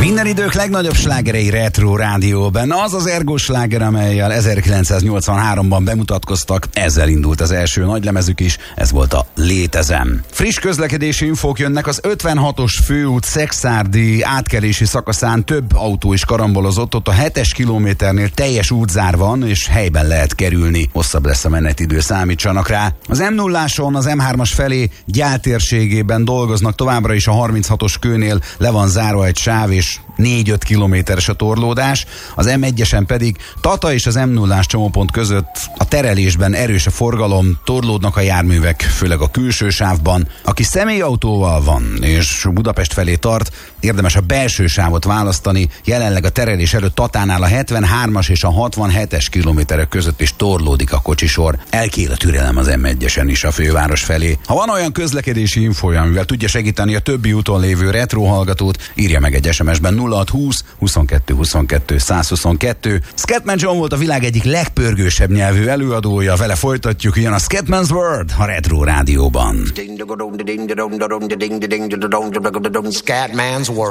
Minden idők legnagyobb slágerei Retro Rádióban. Az az Ergo sláger, amellyel 1983-ban bemutatkoztak. Ezzel indult az első nagylemezük is, ez volt a Létezem. Friss közlekedési infók jönnek. Az 56-os főút Szekszárdi átkelési szakaszán több autó is karambolozott. Ott a 7-es kilométernél teljes útzár van, és helyben lehet kerülni. Hosszabb lesz a menetidő, számítsanak rá. Az M0-áson az M3-as felé Gyál térségében dolgoznak továbbra is. A 36-os kőnél le van zárva egy sáv, és 4-5 kilométeres a torlódás, az M1-esen pedig Tata és az M0-ás csomópont között a terelésben erős a forgalom, torlódnak a járművek, főleg a külső sávban. Aki személyautóval van és Budapest felé tart, érdemes a belső sávot választani, jelenleg a terelés előtt Tatánál a 73-as és a 67-es kilométerek között is torlódik a kocsisor. Elkél a türelem az M1-esen is a főváros felé. Ha van olyan közlekedési infója, amivel tudja segíteni a többi úton lévő retro hallgatót, írja meg egy SMS-ben 0620 22 22 122. Scatman John volt a világ egyik legpörgősebb nyelvű előadója, vele folytatjuk, jön a Scatman's World a Retro Rádióban. Scatman's World.